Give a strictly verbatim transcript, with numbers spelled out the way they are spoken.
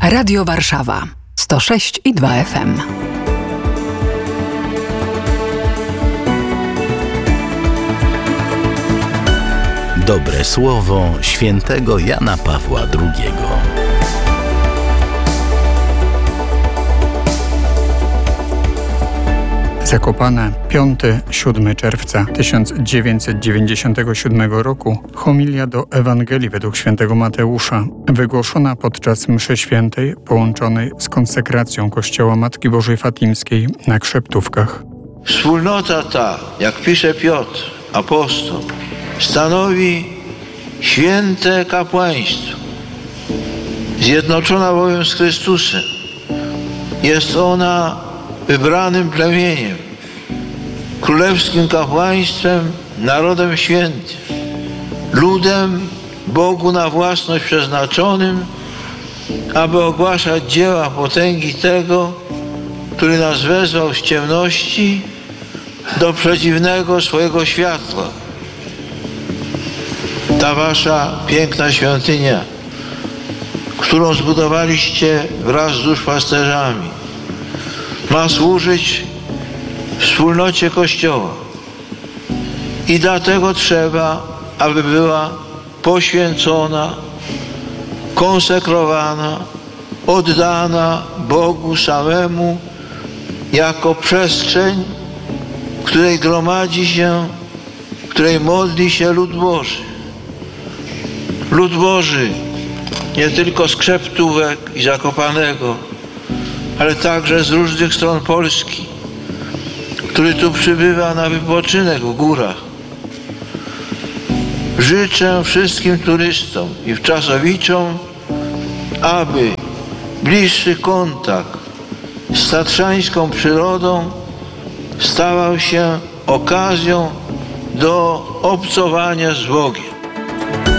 Radio Warszawa sto sześć i dwa F M. Dobre słowo świętego Jana Pawła drugiego. Zakopane, piątego do siódmego czerwca tysiąc dziewięćset dziewięćdziesiątego siódmego roku, homilia do Ewangelii według świętego Mateusza, wygłoszona podczas mszy świętej połączonej z konsekracją Kościoła Matki Bożej Fatimskiej na Krzeptówkach. Wspólnota ta, jak pisze Piotr, apostoł, stanowi święte kapłaństwo. Zjednoczona bowiem z Chrystusem, jest ona wybranym plemieniem, królewskim kapłaństwem, narodem świętym, ludem Bogu na własność przeznaczonym, aby ogłaszać dzieła potęgi tego, który nas wezwał z ciemności do przedziwnego swojego światła. Ta wasza piękna świątynia, którą zbudowaliście wraz z duszpasterzami, ma służyć wspólnocie Kościoła i dlatego trzeba, aby była poświęcona, konsekrowana, oddana Bogu samemu jako przestrzeń, w której gromadzi się, w której modli się lud Boży. Lud Boży nie tylko z Krzeptówek i Zakopanego, ale także z różnych stron Polski, który tu przybywa na wypoczynek w górach. Życzę wszystkim turystom i wczasowiczom, aby bliższy kontakt z tatrzańską przyrodą stawał się okazją do obcowania z Bogiem.